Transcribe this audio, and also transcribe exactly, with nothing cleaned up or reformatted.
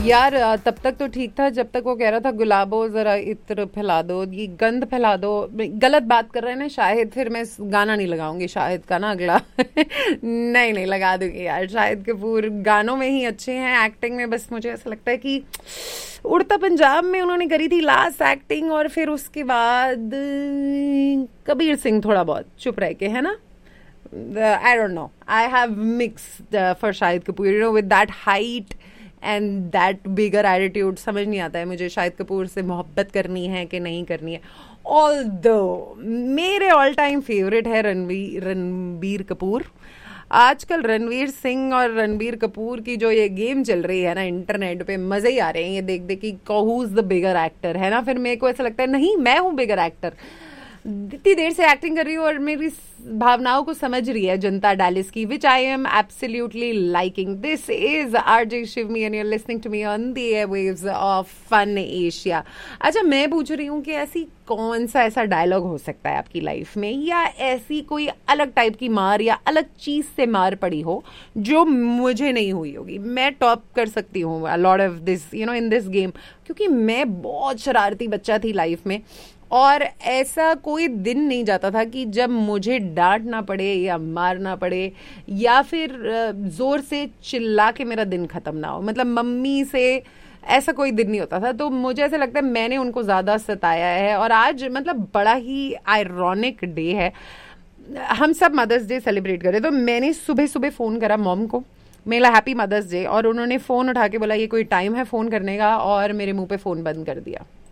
यार अ, तब तक तो ठीक था जब तक वो कह रहा था गुलाबो जरा इत्र फैला दो, ये गंध फैला दो। गलत बात कर रहे हैं ना शाहिद, फिर मैं इस गाना नहीं लगाऊंगी शाहिद का ना अगला। नहीं नहीं लगा दूंगी यार। शाहिद कपूर गानों में ही अच्छे हैं, एक्टिंग में बस मुझे ऐसा लगता है कि उड़ता पंजाब में उन्होंने करी थी लास्ट एक्टिंग, और फिर उसके बाद कबीर सिंह थोड़ा बहुत चुप रह के, है ना। I don't know, I have mixed for Shahid Kapoor, you know, with that height and that bigger attitude. समझ नहीं आता है मुझे शाहिद कपूर से मोहब्बत करनी है कि नहीं करनी है। ऑल दो मेरे ऑल टाइम फेवरेट है रणवीर रणबीर कपूर। आजकल रणवीर सिंह और रणबीर कपूर की जो ये गेम चल रही है ना इंटरनेट पे, मजे ही आ रहे हैं ये देख देख कि who is the bigger actor, है ना। फिर मेरे को ऐसा लगता है नहीं, मैं हूँ बिगर एक्टर। इतनी देर से एक्टिंग कर रही हूँ और मेरी भावनाओं को समझ रही है जनता डैलिस की, विच I am absolutely liking. This is RJ शिवमी and you are listening to me on the airwaves of fun Asia. अच्छा, मैं पूछ रही हूँ कि ऐसी कौन सा ऐसा डायलॉग हो सकता है आपकी लाइफ में, या ऐसी कोई अलग टाइप की मार या अलग चीज से मार पड़ी हो जो मुझे नहीं हुई होगी। मैं टॉप कर सकती हूँ a lot of this, you know, in this game, क्योंकि मैं बहुत शरारती बच्चा थी लाइफ में, और ऐसा कोई दिन नहीं जाता था कि जब मुझे डांटना पड़े या मारना पड़े या फिर जोर से चिल्ला के मेरा दिन खत्म ना हो। मतलब मम्मी से ऐसा कोई दिन नहीं होता था। तो मुझे ऐसा लगता है मैंने उनको ज्यादा सताया है। और आज मतलब बड़ा ही आयरॉनिक डे है, हम सब मदर्स डे सेलिब्रेट करें, तो मैंने सुबह सुबह फोन करा मॉम को, मेरा हैप्पी मदर्स डे, और उन्होंने फोन उठा के बोला ये कोई टाइम है फोन करने का, और मेरे मुंह पे फोन बंद कर दिया।